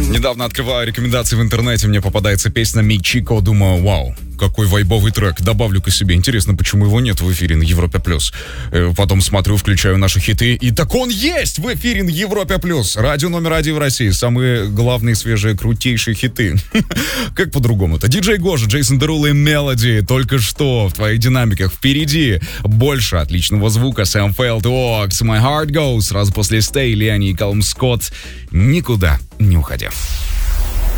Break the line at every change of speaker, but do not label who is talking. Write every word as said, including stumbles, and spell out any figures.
Недавно открываю рекомендации в интернете, мне попадается песня Мичико, думаю, вау, какой вайбовый трек, добавлю-ка себе. Интересно, почему его нет в эфире на Европе+. Потом смотрю, включаю наши хиты, и так он есть в эфире на Европе+. Радио номер один в России, самые главные, свежие, крутейшие хиты. Как по-другому-то? Диджей Гоша, Джейсон Деруло и Мелоди только что в твоих динамиках. Впереди больше отличного звука. Сэм Фелд, Ox, My Heart Goes. Сразу после Stay, Лиани и Калум Скотт. Никуда не уходя.